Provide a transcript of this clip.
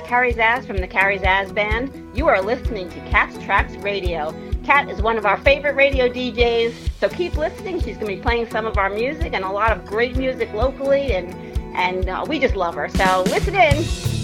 Carrie Zaz from the Carrie Zaz Band. You are listening to Kat's Tracks Radio. Kat is one of our favorite radio DJs, so keep listening. She's going to be playing some of our music and a lot of great music locally, and we just love her. So listen in.